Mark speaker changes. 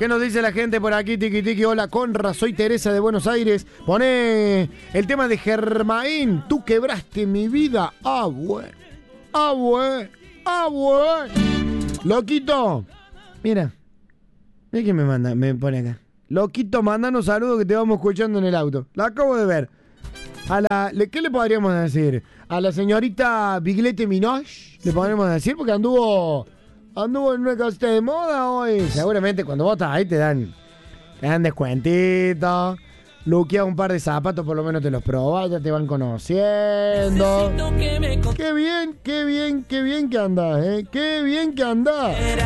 Speaker 1: ¿Qué nos dice la gente por aquí? Tiki tiki, hola Conra, soy Teresa de Buenos Aires. Poné el tema de Germain, tú quebraste mi vida. Ah, bueno. Ah, bueno. Ah, bueno. Loquito. Mira que me manda, me pone acá. Loquito, mandanos saludos que te vamos escuchando en el auto. La acabo de ver. ¿Qué le podríamos decir? A la señorita Biglete Minoche, le podríamos decir, porque anduvo en una casita de moda hoy. Seguramente cuando vos estás ahí te dan descuentitos. Luqueas un par de zapatos, por lo menos te los probás, ya te van conociendo. Qué bien que andás, qué bien que andás.